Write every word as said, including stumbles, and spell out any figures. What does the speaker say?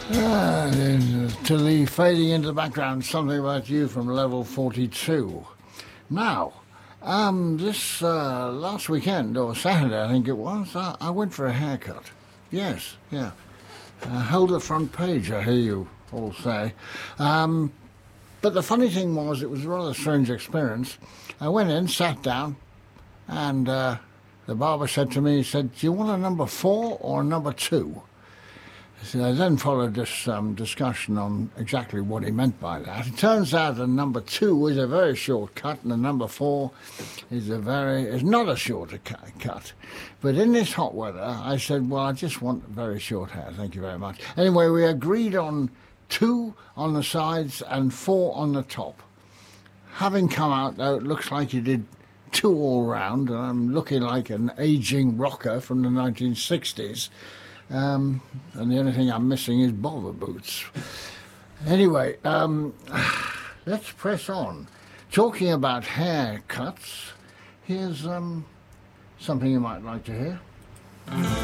Ah, then, uh, to the fading into the background, something about you from level forty-two. Now, um, this uh, last weekend, or Saturday I think it was, I, I went for a haircut. Yes, yeah. Uh, held the front page, I hear you all say. Um, but the funny thing was, it was a rather strange experience. I went in, sat down, and uh, the barber said to me, he said, do you want a number four or a number two? So I then followed this um, discussion on exactly what he meant by that. It turns out that number two is a very short cut, and the number four is a very is not a shorter cut. But in this hot weather, I said, well, I just want very short hair. Thank you very much. Anyway, we agreed on two on the sides and four on the top. Having come out, though, it looks like you did two all round, and I'm looking like an aging rocker from the nineteen sixties. Um, and the only thing I'm missing is bowler boots. Anyway, um, let's press on. Talking about haircuts, here's um, something you might like to hear.